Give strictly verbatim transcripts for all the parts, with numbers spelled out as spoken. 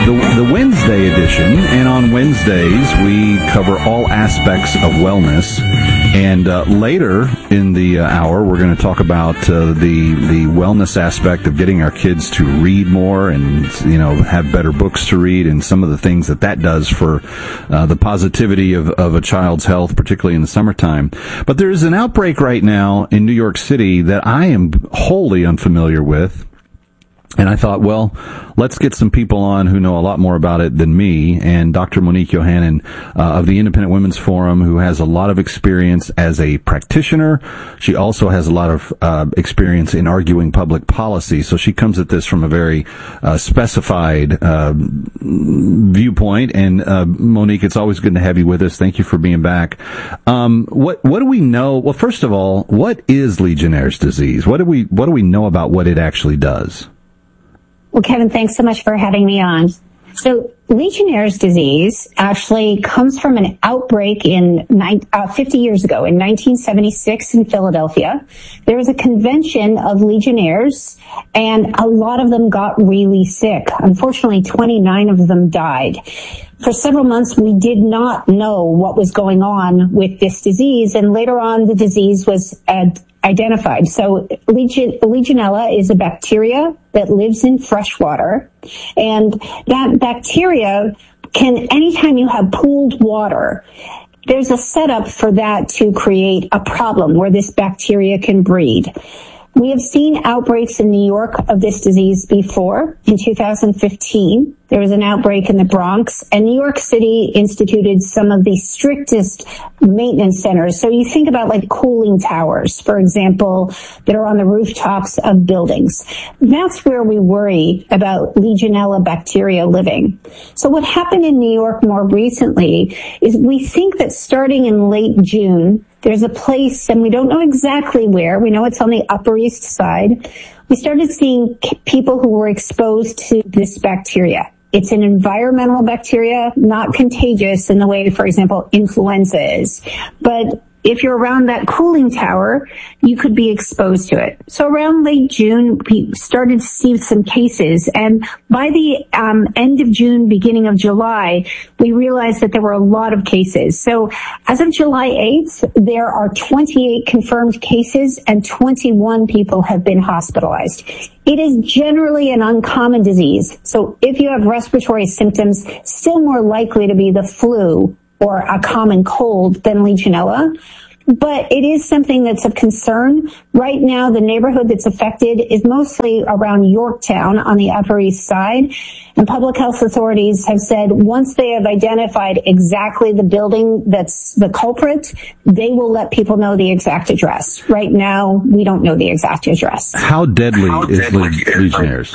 the, the Wednesday edition, and on Wednesdays we cover all aspects of wellness. And uh, later in the uh, hour, we're going to talk about uh, the the wellness aspect of getting our kids to read more and, you know, have better books to read, and some of the things that that does for uh, the positivity of, of a child's health, particularly in the summertime. But there is an outbreak right now in New York City that I am wholly unfamiliar with. And I thought, well, let's get some people on who know a lot more about it than me. And Doctor Monique Yohannan uh, of the Independent Women's Forum, who has a lot of experience as a practitioner. She also has a lot of uh, experience in arguing public policy. So she comes at this from a very uh, specified uh, viewpoint. And uh, Monique, it's always good to have you with us. Thank you for being back. Um, what what do we know? Well, first of all, what is Legionnaire's disease? What do we what do we know about what it actually does? Well, Kevin, thanks so much for having me on. So Legionnaire's disease actually comes from an outbreak in nine, uh, fifty years ago in nineteen seventy-six in Philadelphia. There was a convention of Legionnaires, and a lot of them got really sick. Unfortunately, twenty-nine of them died. For several months, we did not know what was going on with this disease, and later on, the disease was ad- identified. So Legion- Legionella is a bacteria that lives in fresh water, and that bacteria can, anytime you have pooled water, there's a setup for that to create a problem where this bacteria can breed. We have seen outbreaks in New York of this disease before. In two thousand fifteen, there was an outbreak in the Bronx, and New York City instituted some of the strictest maintenance centers. So you think about like cooling towers, for example, that are on the rooftops of buildings. That's where we worry about Legionella bacteria living. So what happened in New York more recently is we think that starting in late June, there's a place, and we don't know exactly where. We know it's on the Upper East Side. We started seeing people who were exposed to this bacteria. It's an environmental bacteria, not contagious in the way, for example, influenza is. But if you're around that cooling tower, you could be exposed to it. So around late June, we started to see some cases. And by the um, end of June, beginning of July, we realized that there were a lot of cases. So as of July eighth, there are twenty-eight confirmed cases and twenty-one people have been hospitalized. It is generally an uncommon disease. So if you have respiratory symptoms, still more likely to be the flu or a common cold than Legionella. But it is something that's of concern. Right now, the neighborhood that's affected is mostly around Yorktown on the Upper East Side. And public health authorities have said once they have identified exactly the building that's the culprit, they will let people know the exact address. Right now, we don't know the exact address. How deadly How is deadly Legionnaire's?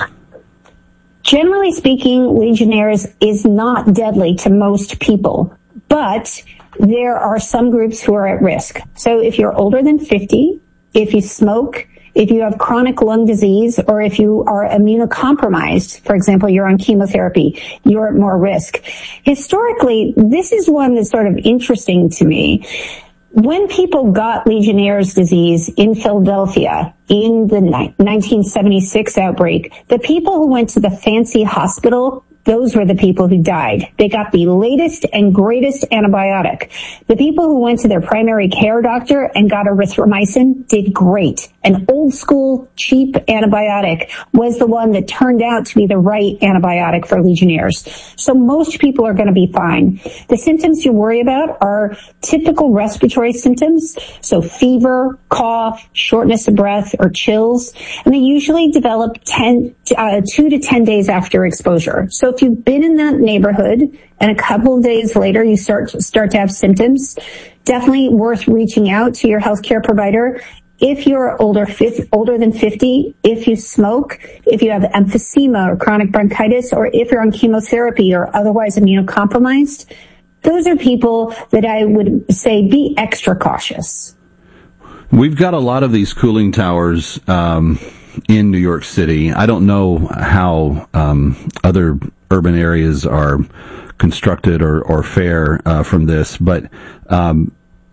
Generally speaking, Legionnaire's is not deadly to most people. But there are some groups who are at risk. So if you're older than fifty, if you smoke, if you have chronic lung disease, or if you are immunocompromised, for example, you're on chemotherapy, you're at more risk. Historically, this is one that's sort of interesting to me. When people got Legionnaire's disease in Philadelphia in the nineteen seventy-six outbreak, the people who went to the fancy hospital, those were the people who died. They got the latest and greatest antibiotic. The people who went to their primary care doctor and got erythromycin did great. An old school, cheap antibiotic was the one that turned out to be the right antibiotic for Legionnaire's. So most people are going to be fine. The symptoms you worry about are typical respiratory symptoms. So fever, cough, shortness of breath, or chills. And they usually develop ten, uh, two to ten days after exposure. So if you've been in that neighborhood and a couple of days later you start start to have symptoms, definitely worth reaching out to your healthcare provider. If you're older, older than fifty, if you smoke, if you have emphysema or chronic bronchitis, or if you're on chemotherapy or otherwise immunocompromised, those are people that I would say be extra cautious. We've got a lot of these cooling towers um, in New York City. I don't know how um, other urban areas are constructed or, or fare uh, from this, but um,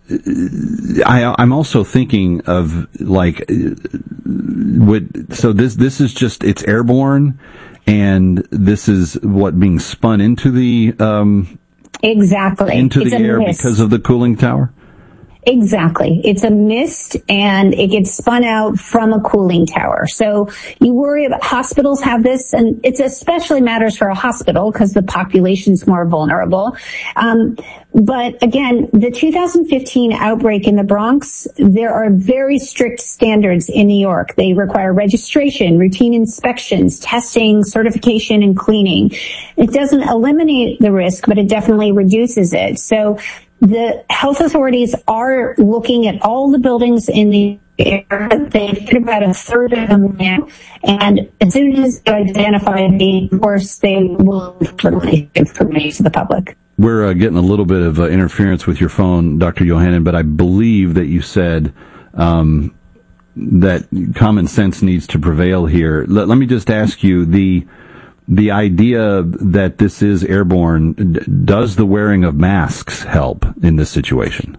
I, I'm also thinking of like, would so this this is just it's airborne, and this is what being spun into the um, exactly into it's the air mist. Because of the cooling tower. Exactly. It's a mist and it gets spun out from a cooling tower. So you worry about hospitals have this, and it especially matters for a hospital because the population's more vulnerable. Um, but again, the two thousand fifteen outbreak in the Bronx, there are very strict standards in New York. They require registration, routine inspections, testing, certification, and cleaning. It doesn't eliminate the risk, but it definitely reduces it. So the health authorities are looking at all the buildings in the area. They've hit about a third of them now. And as soon as they identify the worst, they will release information to the public. We're uh, getting a little bit of uh, interference with your phone, Doctor Yohannan, but I believe that you said um, that common sense needs to prevail here. Let, let me just ask you, the the idea that this is airborne, does the wearing of masks help in this situation?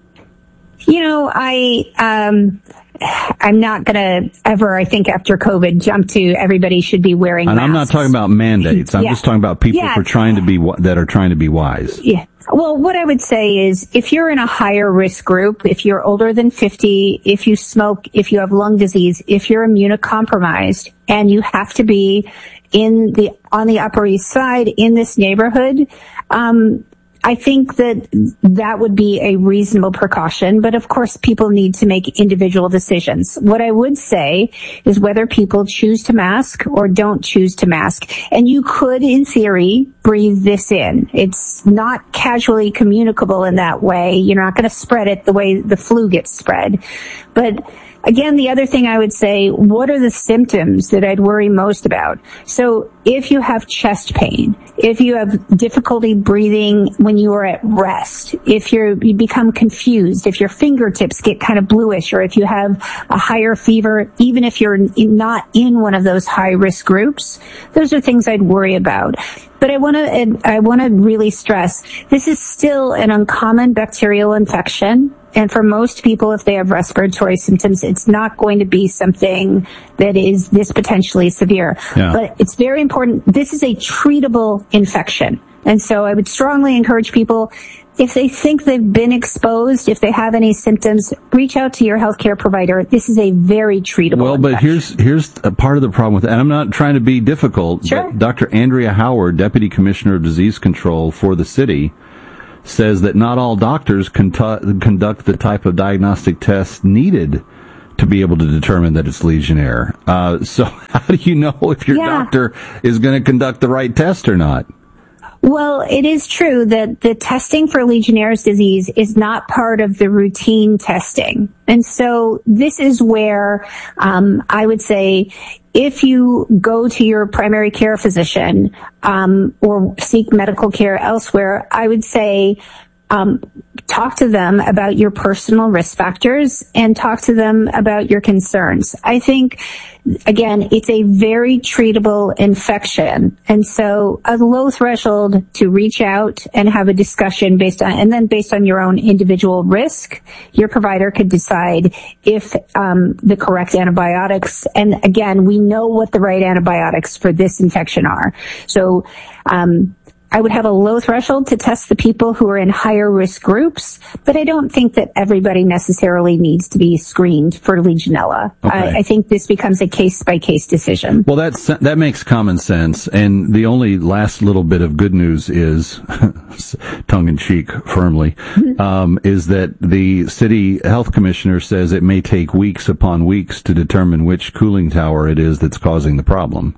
You know, I, um, I'm not going to ever, I think after COVID, jump to everybody should be wearing and masks. I'm not talking about mandates. I'm yeah. just talking about people yeah. who are trying to be, that are trying to be wise. Yeah. Well, what I would say is if you're in a higher risk group, if you're older than fifty, if you smoke, if you have lung disease, if you're immunocompromised, and you have to be in the, on the Upper East Side in this neighborhood, um, I think that that would be a reasonable precaution, but of course people need to make individual decisions. What I would say is whether people choose to mask or don't choose to mask. And you could, in theory, breathe this in. It's not casually communicable in that way. You're not going to spread it the way the flu gets spread. But again, the other thing I would say, what are the symptoms that I'd worry most about? So if you have chest pain, if you have difficulty breathing when you are at rest, if you're, you become confused, if your fingertips get kind of bluish, or if you have a higher fever, even if you're not in one of those high risk groups, those are things I'd worry about. But I want to, I want to really stress, this is still an uncommon bacterial infection. And for most people, if they have respiratory symptoms, it's not going to be something that is this potentially severe. Yeah. But it's very important. This is a treatable infection. And so I would strongly encourage people, if they think they've been exposed, if they have any symptoms, reach out to your healthcare provider. This is a very treatable Well, but infection. here's here's a part of the problem with that. And I'm not trying to be difficult, Sure. but Doctor Andrea Howard, Deputy Commissioner of Disease Control for the city, says that not all doctors contu- conduct the type of diagnostic tests needed to be able to determine that it's Legionnaire. Uh, so how do you know if your Yeah. doctor is going to conduct the right test or not? Well, it is true that the testing for Legionnaire's disease is not part of the routine testing. And so this is where um, I would say if you go to your primary care physician um, or seek medical care elsewhere, I would say um, talk to them about your personal risk factors and talk to them about your concerns. I think, again, it's a very treatable infection. And so a low threshold to reach out and have a discussion based on, and then based on your own individual risk, your provider could decide if um, the correct antibiotics, and again, we know what the right antibiotics for this infection are. So, um, I would have a low threshold to test the people who are in higher risk groups, but I don't think that everybody necessarily needs to be screened for Legionella. Okay. I, I think this becomes a case-by-case decision. Well, that's, that makes common sense. And the only last little bit of good news is, tongue-in-cheek firmly, um, is that the city health commissioner says it may take weeks upon weeks to determine which cooling tower it is that's causing the problem.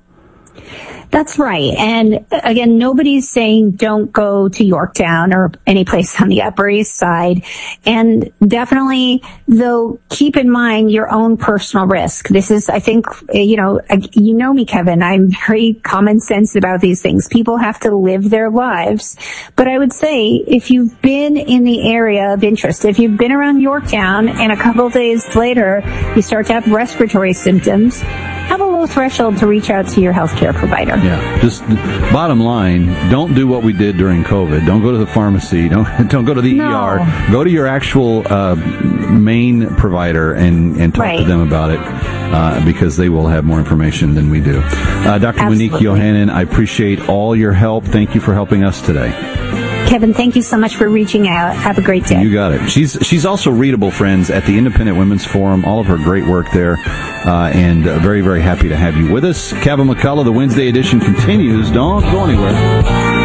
That's right. And again, nobody's saying don't go to Yorktown or any place on the Upper East Side. And definitely, though, keep in mind your own personal risk. This is, I think, you know, you know me, Kevin, I'm very common sense about these things. People have to live their lives. But I would say if you've been in the area of interest, if you've been around Yorktown and a couple of days later you start to have respiratory symptoms, have a low threshold to reach out to your healthcare provider. Yeah, just bottom line, don't do what we did during COVID. Don't go to the pharmacy. Don't don't go to the no. E R. Go to your actual uh, main provider and, and talk right. to them about it. uh, because they will have more information than we do. Uh, Doctor Monique Yohannan, I appreciate all your help. Thank you for helping us today. Kevin, thank you so much for reaching out. Have a great day. You got it. She's she's also readable, friends, at the Independent Women's Forum. All of her great work there, uh, and uh, very, very happy to have you with us. Kevin McCullough, the Wednesday edition continues. Don't go anywhere.